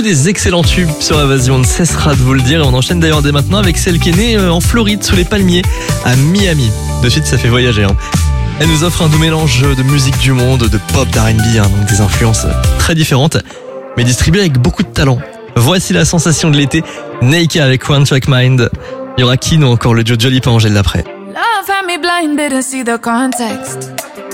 des excellents tubes sur Invasion, on ne cessera de vous le dire. Et on enchaîne d'ailleurs dès maintenant avec celle qui est née en Floride, sous les palmiers, à Miami. De suite, ça fait voyager. Elle nous offre un doux mélange de musique du monde, de pop, d'R&B, donc des influences très différentes, mais distribuées avec beaucoup de talent. Voici la sensation de l'été, Naked avec One Track Mind. Il y aura Keen ou encore le duo Jolly Angèle d'après. Love had me blinded to see the context.